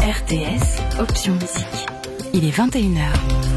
RTS, option musique. Il est 21h.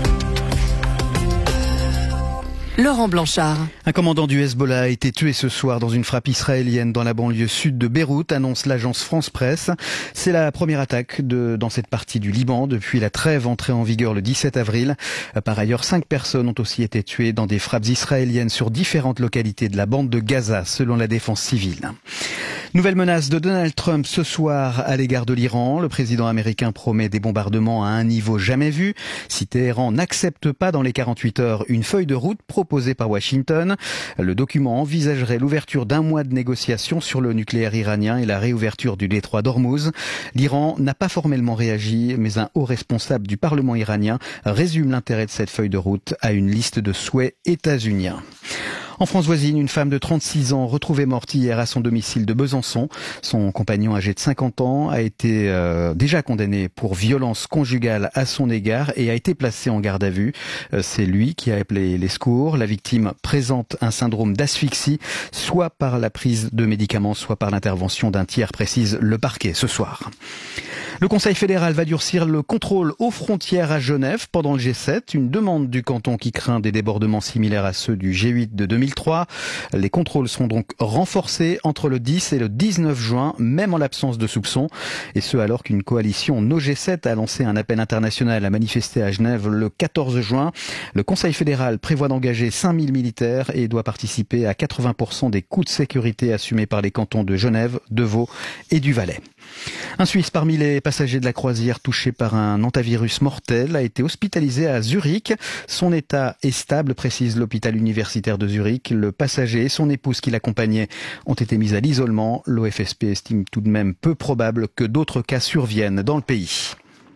Laurent Blanchard. Un commandant du Hezbollah a été tué ce soir dans une frappe israélienne dans la banlieue sud de Beyrouth, annonce l'agence France Presse. C'est la première attaque dans cette partie du Liban depuis la trêve entrée en vigueur le 17 avril. Par ailleurs, 5 personnes ont aussi été tuées dans des frappes israéliennes sur différentes localités de la bande de Gaza, selon la défense civile. Nouvelle menace de Donald Trump ce soir à l'égard de l'Iran. Le président américain promet des bombardements à un niveau jamais vu si Téhéran n'accepte pas dans les 48 heures une feuille de route proposée par Washington. Le document envisagerait l'ouverture d'un mois de négociations sur le nucléaire iranien et la réouverture du détroit d'Ormuz. L'Iran n'a pas formellement réagi, mais un haut responsable du Parlement iranien résume l'intérêt de cette feuille de route à une liste de souhaits états-uniens. En France voisine, une femme de 36 ans retrouvée morte hier à son domicile de Besançon. Son compagnon âgé de 50 ans a été déjà condamné pour violence conjugale à son égard et a été placé en garde à vue. C'est lui qui a appelé les secours. La victime présente un syndrome d'asphyxie, soit par la prise de médicaments, soit par l'intervention d'un tiers, précise le parquet ce soir. Le Conseil fédéral va durcir le contrôle aux frontières à Genève pendant le G7, une demande du canton qui craint des débordements similaires à ceux du G8 de 2003. Les contrôles seront donc renforcés entre le 10 et le 19 juin, même en l'absence de soupçons, et ce alors qu'une coalition No G7 a lancé un appel international à manifester à Genève le 14 juin. Le Conseil fédéral prévoit d'engager 5000 militaires et doit participer à 80% des coûts de sécurité assumés par les cantons de Genève, de Vaud et du Valais. Un Suisse parmi les passagers de la croisière touché par un hantavirus mortel a été hospitalisé à Zurich. Son état est stable, précise l'hôpital universitaire de Zurich. Le passager et son épouse qui l'accompagnaient ont été mis à l'isolement. L'OFSP estime tout de même peu probable que d'autres cas surviennent dans le pays.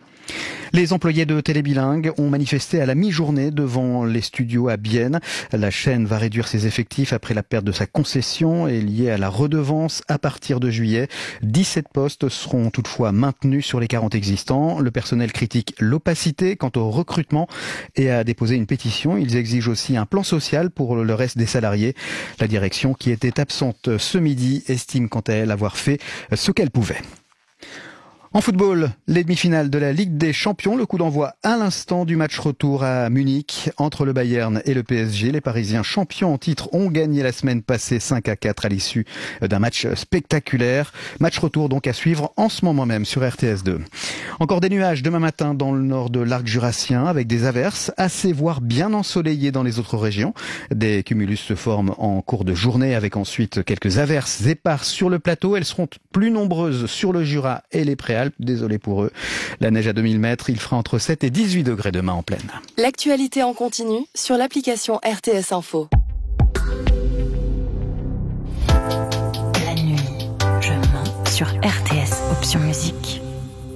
Les employés de Télébilingue ont manifesté à la mi-journée devant les studios à Bienne. La chaîne va réduire ses effectifs après la perte de sa concession et liée à la redevance à partir de juillet. 17 postes seront toutefois maintenus sur les 40 existants. Le personnel critique l'opacité quant au recrutement et a déposé une pétition. Ils exigent aussi un plan social pour le reste des salariés. La direction, qui était absente ce midi, estime quant à elle avoir fait ce qu'elle pouvait. En football, les demi-finales de la Ligue des Champions, le coup d'envoi à l'instant du match retour à Munich entre le Bayern et le PSG. Les Parisiens champions en titre ont gagné la semaine passée 5-4 à l'issue d'un match spectaculaire. Match retour donc à suivre en ce moment même sur RTS2. Encore des nuages demain matin dans le nord de l'arc jurassien avec des averses assez voire bien ensoleillées dans les autres régions. Des cumulus se forment en cours de journée avec ensuite quelques averses éparses sur le plateau. Elles seront plus nombreuses sur le Jura et les Préalpes. Désolé pour eux. La neige à 2000 mètres, il fera entre 7 et 18 degrés demain en plaine. L'actualité en continu sur l'application RTS Info. La nuit, je mens sur RTS Option Musique.